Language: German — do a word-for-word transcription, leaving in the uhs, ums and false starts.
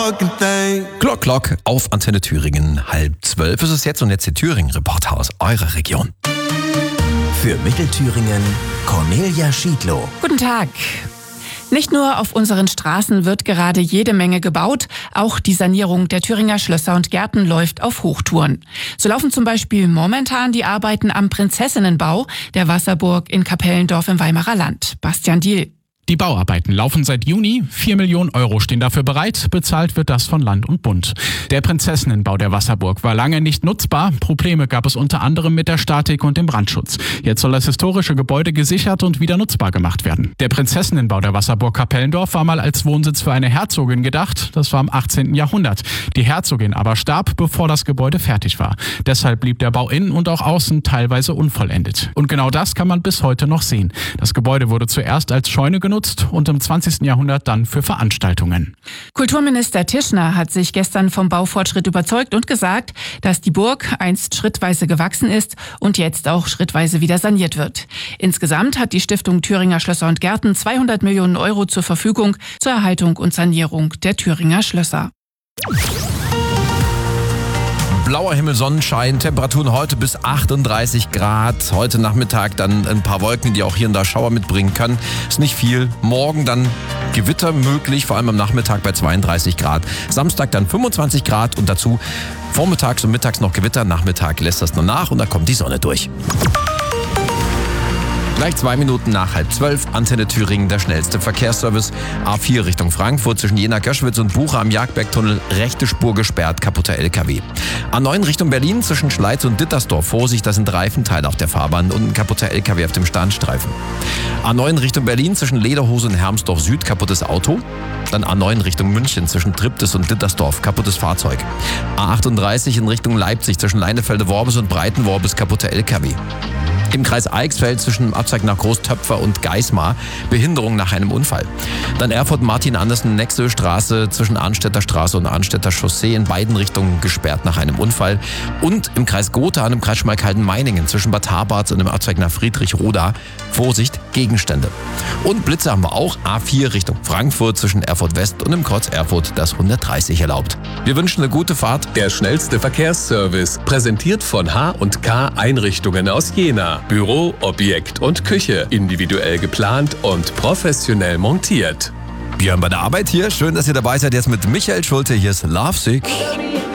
Glock, Glock auf Antenne Thüringen. Halb zwölf ist es jetzt und jetzt die Thüringen-Reporter aus eurer Region. Für Mittelthüringen Cornelia Schiedlow. Guten Tag. Nicht nur auf unseren Straßen wird gerade jede Menge gebaut, auch die Sanierung der Thüringer Schlösser und Gärten läuft auf Hochtouren. So laufen zum Beispiel momentan die Arbeiten am Prinzessinnenbau der Wasserburg in Kapellendorf im Weimarer Land. Bastian Diel. Die Bauarbeiten laufen seit Juni. Vier Millionen Euro stehen dafür bereit. Bezahlt wird das von Land und Bund. Der Prinzessinnenbau der Wasserburg war lange nicht nutzbar. Probleme gab es unter anderem mit der Statik und dem Brandschutz. Jetzt soll das historische Gebäude gesichert und wieder nutzbar gemacht werden. Der Prinzessinnenbau der Wasserburg Kapellendorf war mal als Wohnsitz für eine Herzogin gedacht. Das war im achtzehnten Jahrhundert. Die Herzogin aber starb, bevor das Gebäude fertig war. Deshalb blieb der Bau innen und auch außen teilweise unvollendet. Und genau das kann man bis heute noch sehen. Das Gebäude wurde zuerst als Scheune genutzt und im zwanzigsten Jahrhundert dann für Veranstaltungen. Kulturminister Tischner hat sich gestern vom Baufortschritt überzeugt und gesagt, dass die Burg einst schrittweise gewachsen ist und jetzt auch schrittweise wieder saniert wird. Insgesamt hat die Stiftung Thüringer Schlösser und Gärten zweihundert Millionen Euro zur Verfügung zur Erhaltung und Sanierung der Thüringer Schlösser. Blauer Himmel, Sonnenschein, Temperaturen heute bis achtunddreißig Grad. Heute Nachmittag dann ein paar Wolken, die auch hier und da Schauer mitbringen können. Ist nicht viel. Morgen dann Gewitter möglich, vor allem am Nachmittag bei zweiunddreißig Grad. Samstag dann fünfundzwanzig Grad und dazu vormittags und mittags noch Gewitter. Nachmittag lässt das nur nach und da kommt die Sonne durch. Gleich zwei Minuten nach halb zwölf, Antenne Thüringen, der schnellste Verkehrsservice. A vier Richtung Frankfurt zwischen Jena-Göschwitz und Buche am Jagdbergtunnel, rechte Spur gesperrt, kaputter L K W. A neun Richtung Berlin zwischen Schleiz und Dittersdorf, Vorsicht, da sind Reifenteile auf der Fahrbahn und ein kaputter L K W auf dem Standstreifen. A neun Richtung Berlin zwischen Lederhose und Hermsdorf Süd, kaputtes Auto. Dann A neun Richtung München zwischen Triptis und Dittersdorf, kaputtes Fahrzeug. A achtunddreißig in Richtung Leipzig zwischen Leinefelde-Worbis und Breitenworbis, kaputter L K W. Im Kreis Eichsfeld zwischen dem Abzweig nach Großtöpfer und Geismar Behinderung nach einem Unfall. Dann Erfurt-Martin-Andersen-Nexö-Straße zwischen Arnstädter Straße und Arnstädter Chaussee in beiden Richtungen gesperrt nach einem Unfall. Und im Kreis Gotha und im Kreis Schmalkalden-Meiningen zwischen Bad Habarz und dem Abzweig nach Friedrichroda. Vorsicht, Gegenstände. Und Blitze haben wir auch. A vier Richtung Frankfurt zwischen Erfurt West und im Kreuz Erfurt das hundertdreißig erlaubt. Wir wünschen eine gute Fahrt. Der schnellste Verkehrsservice, präsentiert von H und K Einrichtungen aus Jena. Büro, Objekt und Küche, individuell geplant und professionell montiert. Björn bei der Arbeit hier. Schön, dass ihr dabei seid. Jetzt mit Michael Schulte. Hier ist Lovesick.